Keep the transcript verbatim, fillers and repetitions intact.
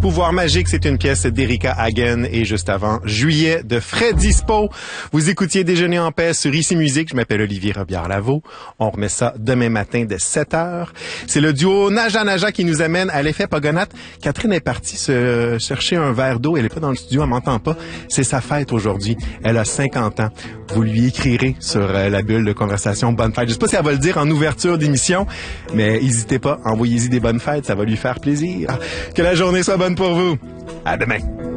Pouvoir magique, c'est une pièce d'Erika Hagen et juste avant, Juillet de Fred Dispo. Vous écoutiez Déjeuner en paix sur Ici Musique. Je m'appelle Olivier Robillard-Lavaux. On remet ça demain matin dès sept heures. C'est le duo Naja Naja qui nous amène à l'effet Pogonat. Catherine est partie se chercher un verre d'eau. Elle est pas dans le studio, elle m'entend pas. C'est sa fête aujourd'hui. Elle a cinquante ans. Vous lui écrirez sur euh, la bulle de conversation bonne fête. Je sais pas si elle va le dire en ouverture d'émission, mais n'hésitez pas, envoyez-y des bonnes fêtes, ça va lui faire plaisir. Que la journée soit bonne pour vous. À demain.